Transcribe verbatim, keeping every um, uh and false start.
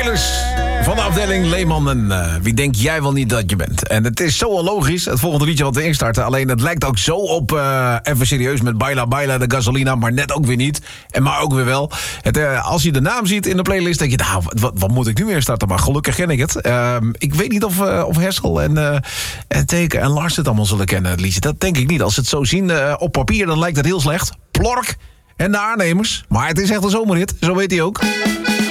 Playlist van de afdeling Leeman en uh, wie denk jij wel niet dat je bent. En het is zo onlogisch, het volgende liedje wat we instarten. Alleen het lijkt ook zo op, uh, even serieus, met Baila Baila de Gasolina, maar net ook weer niet. En maar ook weer wel. Het, uh, als je de naam ziet in de playlist, denk je, nou, wat, wat moet ik nu weer starten? Maar gelukkig ken ik het. Uh, ik weet niet of, uh, of Hessel en, uh, en Teken en Lars het allemaal zullen kennen, het liedje. Dat denk ik niet. Als ze het zo zien uh, op papier, dan lijkt het heel slecht. Plork en de aannemers. Maar het is echt een zomerhit, zo weet hij ook.